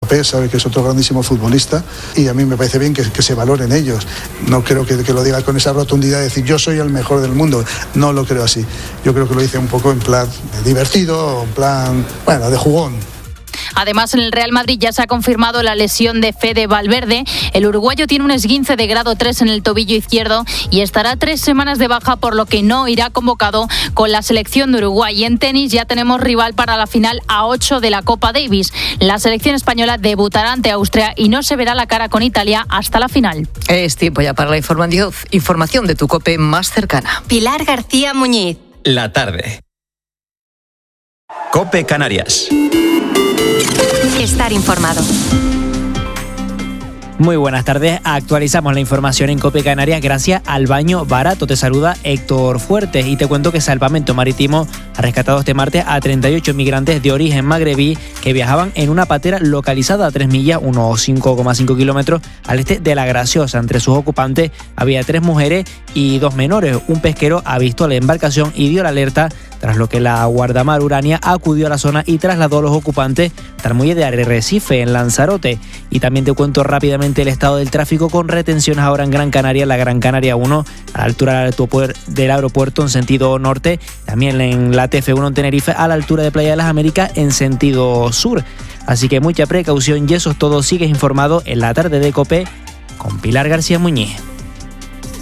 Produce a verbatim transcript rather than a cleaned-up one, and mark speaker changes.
Speaker 1: Mbappé sabe que es otro grandísimo futbolista y a mí me parece bien que, que se valoren ellos. No creo que, que lo diga con esa rotundidad de decir yo soy el mejor del mundo. No lo creo así. Yo creo que lo dice un poco en plan divertido, en plan, bueno, de jugón.
Speaker 2: Además, en el Real Madrid ya se ha confirmado la lesión de Fede Valverde. El uruguayo tiene un esguince de grado tres en el tobillo izquierdo y estará tres semanas de baja, por lo que no irá convocado con la selección de Uruguay. Y en tenis ya tenemos rival para la final A ocho de la Copa Davis. La selección española debutará ante Austria y no se verá la cara con Italia hasta la final.
Speaker 3: Es tiempo ya para la información de tu COPE más cercana.
Speaker 4: Pilar García Muñiz.
Speaker 5: La tarde. COPE Canarias.
Speaker 4: Estar informado.
Speaker 6: Muy buenas tardes, actualizamos la información en COPE Canarias gracias al Baño Barato. Te saluda Héctor Fuertes y te cuento que Salvamento Marítimo ha rescatado este martes a treinta y ocho migrantes de origen magrebí que viajaban en una patera localizada a tres millas, unos cinco coma cinco kilómetros al este de La Graciosa. Entre sus ocupantes había tres mujeres y dos menores. Un pesquero ha visto la embarcación y dio la alerta, tras lo que la Guardamar Urania acudió a la zona y trasladó a los ocupantes al muelle de Arrecife, en Lanzarote. Y también te cuento rápidamente el estado del tráfico con retenciones ahora en Gran Canaria, la Gran Canaria uno, a la altura del aeropuerto en sentido norte, también en la T F uno en Tenerife a la altura de Playa de las Américas en sentido sur. Así que mucha precaución y eso es todo. Sigues informado en la tarde de COPE con Pilar García Muñiz.